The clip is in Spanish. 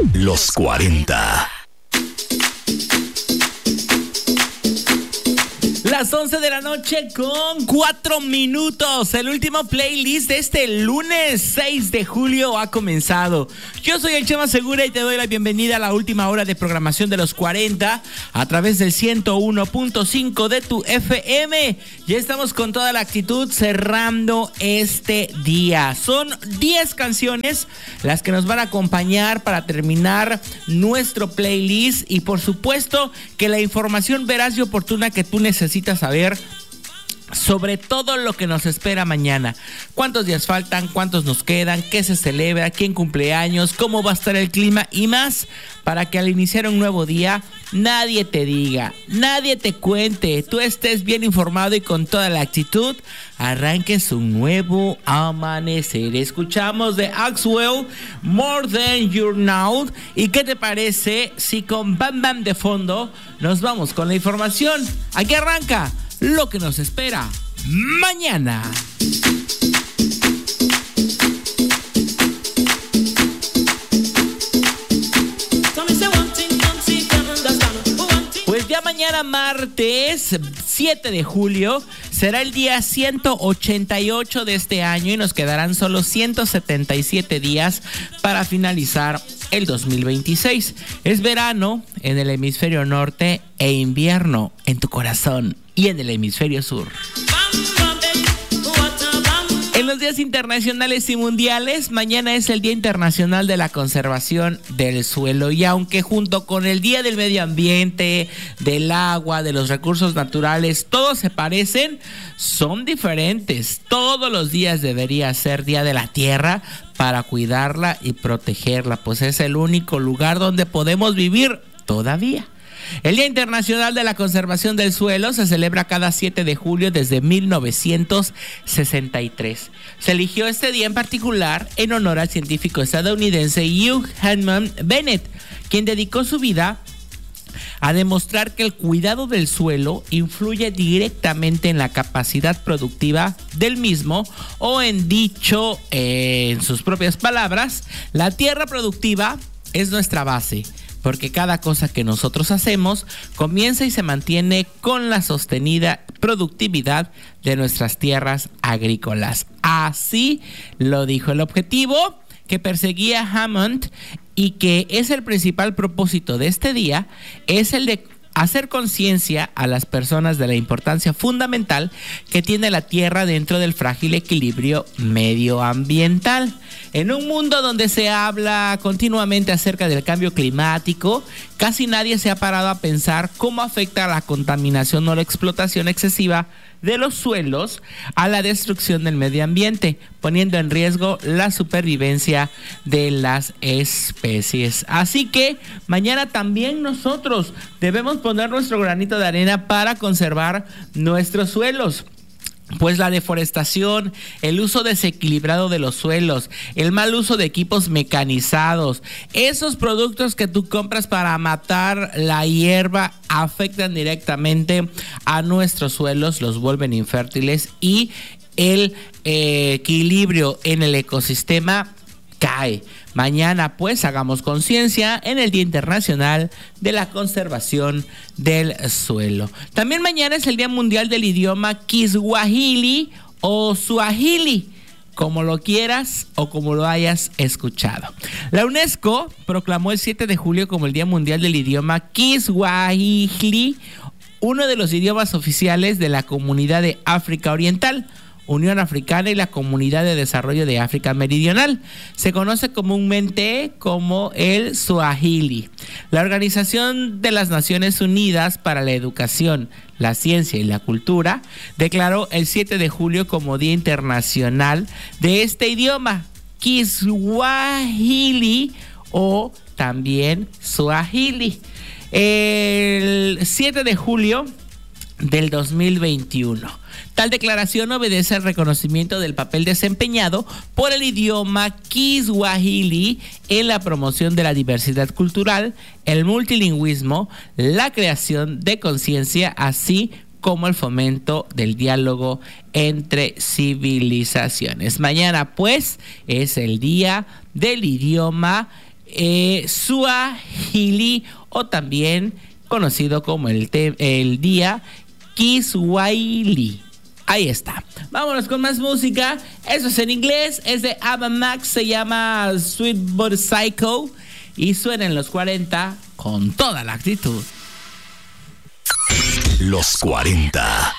Los 40. Las 11 de la noche con 4 minutos. El último playlist de este lunes 6 de julio ha comenzado. Yo soy el Chema Segura y te doy la bienvenida a la última hora de programación de los 40 a través del 101.5 de tu FM. Ya estamos con toda la actitud cerrando este día. Son 10 canciones las que nos van a acompañar para terminar nuestro playlist y por supuesto que la información veraz y oportuna que tú necesitas saber sobre todo lo que nos espera mañana. ¿Cuántos días faltan? ¿Cuántos nos quedan? ¿Qué se celebra? ¿Quién cumple años? ¿Cómo va a estar el clima? Y más, para que al iniciar un nuevo día nadie te diga, nadie te cuente, tú estés bien informado y con toda la actitud arranques un nuevo amanecer. Escuchamos de Axwell, More Than You Know. ¿Y qué te parece si con Bam Bam de fondo nos vamos con la información? Aquí arranca lo que nos espera mañana. Pues ya mañana martes 7 de julio será el día 188 de este año y nos quedarán solo 177 días para finalizar el 2026. Es verano en el hemisferio norte e invierno en tu corazón y en el hemisferio sur. En los días internacionales y mundiales, mañana es el Día Internacional de la Conservación del Suelo y aunque junto con el Día del Medio Ambiente, del agua, de los recursos naturales, todos se parecen, son diferentes. Todos los días debería ser Día de la Tierra para cuidarla y protegerla, pues es el único lugar donde podemos vivir todavía. El Día Internacional de la Conservación del Suelo se celebra cada 7 de julio desde 1963. Se eligió este día en particular en honor al científico estadounidense Hugh Hanman Bennett, quien dedicó su vida a demostrar que el cuidado del suelo influye directamente en la capacidad productiva del mismo, o en dicho, en sus propias palabras, la tierra productiva es nuestra base, porque cada cosa que nosotros hacemos comienza y se mantiene con la sostenida productividad de nuestras tierras agrícolas. Así lo dijo. El objetivo que perseguía Hammond y que es el principal propósito de este día es el de hacer conciencia a las personas de la importancia fundamental que tiene la tierra dentro del frágil equilibrio medioambiental. En un mundo donde se habla continuamente acerca del cambio climático, casi nadie se ha parado a pensar cómo afecta la contaminación o la explotación excesiva de los suelos a la destrucción del medio ambiente, poniendo en riesgo la supervivencia de las especies. Así que mañana también nosotros debemos poner nuestro granito de arena para conservar nuestros suelos. Pues la deforestación, el uso desequilibrado de los suelos, el mal uso de equipos mecanizados, esos productos que tú compras para matar la hierba afectan directamente a nuestros suelos, los vuelven infértiles y el equilibrio en el ecosistema cae. Mañana pues hagamos conciencia en el Día Internacional de la Conservación del Suelo. También mañana es el Día Mundial del Idioma Kiswahili o Swahili, como lo quieras o como lo hayas escuchado. La UNESCO proclamó el 7 de julio como el Día Mundial del Idioma Kiswahili, uno de los idiomas oficiales de la Comunidad de África Oriental, Unión Africana y la Comunidad de Desarrollo de África Meridional. Se conoce comúnmente como el Swahili. La Organización de las Naciones Unidas para la Educación, la Ciencia y la Cultura declaró el 7 de julio como Día Internacional de este idioma, Kiswahili o también Swahili. El 7 de julio del 2021. Tal declaración obedece al reconocimiento del papel desempeñado por el idioma Kiswahili en la promoción de la diversidad cultural, el multilingüismo, la creación de conciencia, así como el fomento del diálogo entre civilizaciones. Mañana, pues, es el Día del Idioma Suajili, o también conocido como el día Kiswahili. Ahí está. Vámonos con más música. Eso es en inglés. Es de Ava Max. Se llama Sweet But Psycho. Y suena en los 40 con toda la actitud. Los 40.